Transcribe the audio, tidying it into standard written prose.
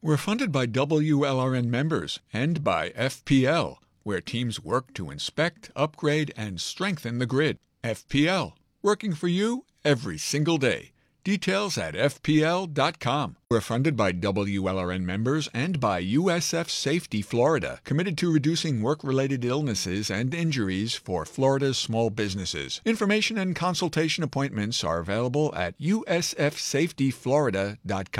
We're funded by WLRN members and by FPL, where teams work to inspect, upgrade, and strengthen the grid. FPL, working for you every single day. Details at FPL.com. We're funded by WLRN members and by USF Safety Florida, committed to reducing work-related illnesses and injuries for Florida's small businesses. Information and consultation appointments are available at usfsafetyflorida.com.